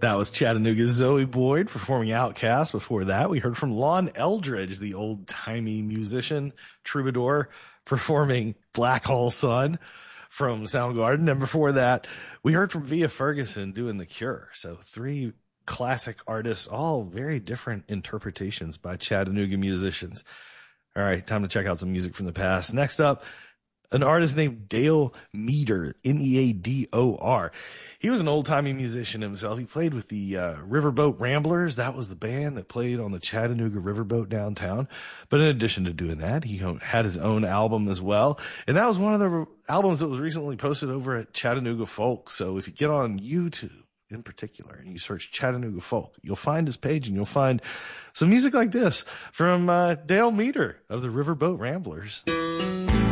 That was Chattanooga's Zoe Boyd performing Outcast. Before that, we heard from Lon Eldridge, the old-timey musician, troubadour, performing Black Hole Sun from Soundgarden. And before that, we heard from Via Ferguson doing The Cure. So 3 classic artists, all very different interpretations by Chattanooga musicians. All right, time to check out some music from the past. Next up, an artist named Dale Meador, Meador. He was an old-timey musician himself. He played with the Riverboat Ramblers. That was the band that played on the Chattanooga Riverboat downtown. But in addition to doing that, he had his own album as well. And that was one of the albums that was recently posted over at Chattanooga Folk. So if you get on YouTube in particular and you search Chattanooga Folk, you'll find his page and you'll find some music like this from Dale Meador of the Riverboat Ramblers.